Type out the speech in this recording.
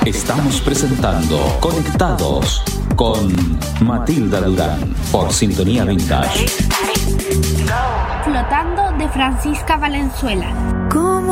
Estamos presentando Conectados con Matilda Durán por Sintonía Vintage. Flotando de Francisca Valenzuela.